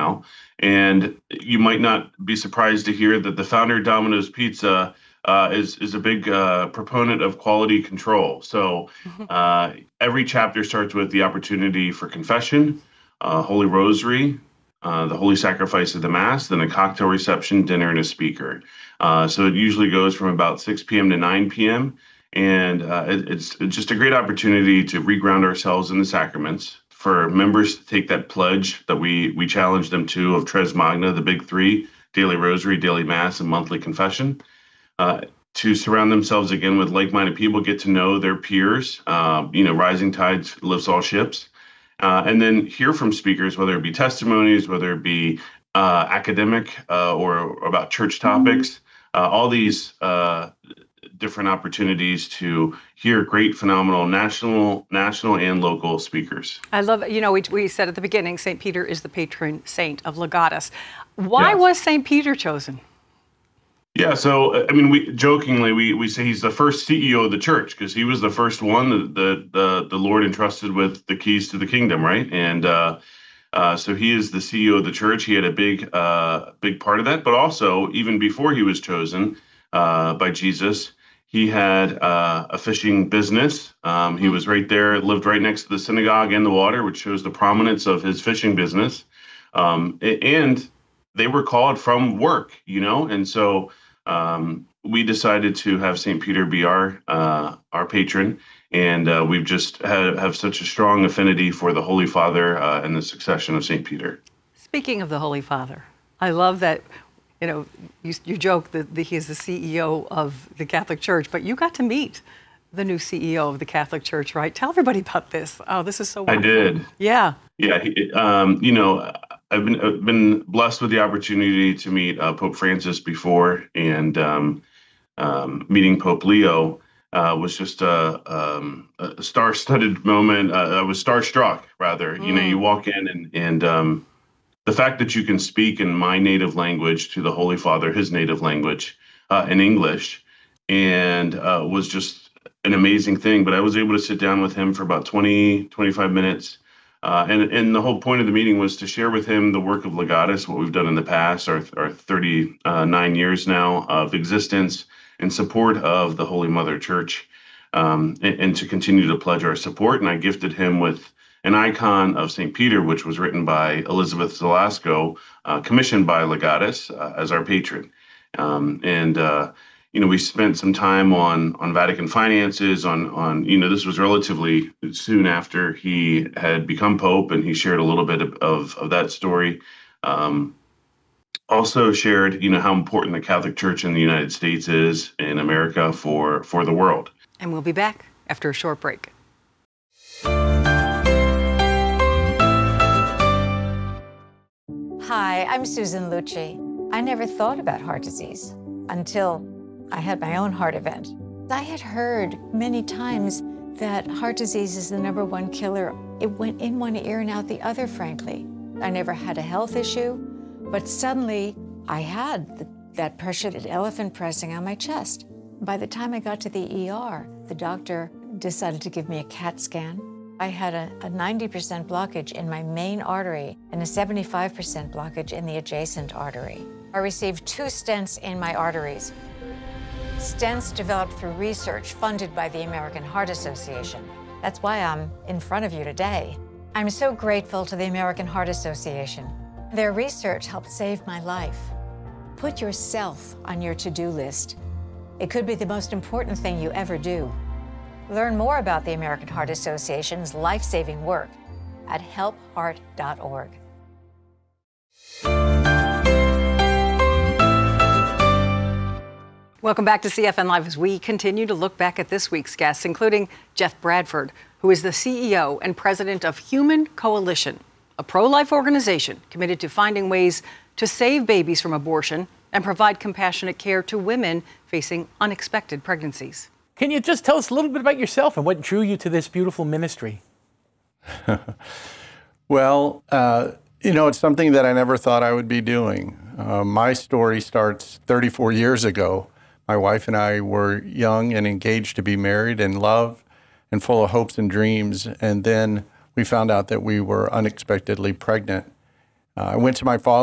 now. And you might not be surprised to hear that the founder of Domino's Pizza is a big proponent of quality control. So every chapter starts with the opportunity for confession, Holy Rosary, the Holy Sacrifice of the Mass, then a cocktail reception, dinner, and a speaker. So it usually goes from about 6 p.m. to 9 p.m. And it's just a great opportunity to reground ourselves in the sacraments, for members to take that pledge that we challenge them to of Tres Magna, the big three: daily rosary, daily mass, and monthly confession. To surround themselves again with like-minded people, get to know their peers. Rising tides lifts all ships. And then hear from speakers, whether it be testimonies, whether it be academic or about church topics. All these different opportunities to hear great, phenomenal national and local speakers. I love it. We said at the beginning, St. Peter is the patron saint of Legatus. Why was St. Peter chosen? Yeah, so I mean, we say he's the first CEO of the church, because he was the first one that the Lord entrusted with the keys to the kingdom, right? And so he is the CEO of the church. He had a big part of that, but also even before he was chosen by Jesus, he had a fishing business. He was right there, lived right next to the synagogue and the water, which shows the prominence of his fishing business. And they were called from work, and so we decided to have St. Peter be our patron, and we've just have such a strong affinity for the Holy Father and the succession of St. Peter. Speaking of the Holy Father, I love that. You joke that he is the CEO of the Catholic Church, but you got to meet the new CEO of the Catholic Church, right? Tell everybody about this. Oh, this is so wonderful. I did. Yeah. Yeah. I've been blessed with the opportunity to meet Pope Francis before, and meeting Pope Leo was just a star-studded moment. I was starstruck, rather. You walk in and the fact that you can speak in my native language to the Holy Father, his native language, in English, and was just an amazing thing. But I was able to sit down with him for about 20, 25 minutes. And the whole point of the meeting was to share with him the work of Legatus, what we've done in the past, our 39 years now of existence in support of the Holy Mother Church, and to continue to pledge our support. And I gifted him with an icon of St. Peter, which was written by Elizabeth Zelasco, commissioned by Legatus as our patron. We spent some time on Vatican finances, on this was relatively soon after he had become Pope, and he shared a little bit of that story. Also shared, how important the Catholic Church in the United States is, in America, for the world. And we'll be back after a short break. Hi, I'm Susan Lucci. I never thought about heart disease until I had my own heart event. I had heard many times that heart disease is the #1 killer. It went in one ear and out the other, frankly. I never had a health issue, but suddenly I had that pressure, that elephant pressing on my chest. By the time I got to the ER, the doctor decided to give me a CAT scan. I had a 90% blockage in my main artery and a 75% blockage in the adjacent artery. I received 2 stents in my arteries. Stents developed through research funded by the American Heart Association. That's why I'm in front of you today. I'm so grateful to the American Heart Association. Their research helped save my life. Put yourself on your to-do list. It could be the most important thing you ever do. Learn more about the American Heart Association's life-saving work at helpheart.org. Welcome back to CFN Live as we continue to look back at this week's guests, including Jeff Bradford, who is the CEO and president of Human Coalition, a pro-life organization committed to finding ways to save babies from abortion and provide compassionate care to women facing unexpected pregnancies. Can you just tell us a little bit about yourself and what drew you to this beautiful ministry? Well, it's something that I never thought I would be doing. My story starts 34 years ago. My wife and I were young and engaged to be married, and love and full of hopes and dreams. And then we found out that we were unexpectedly pregnant. I went to my father.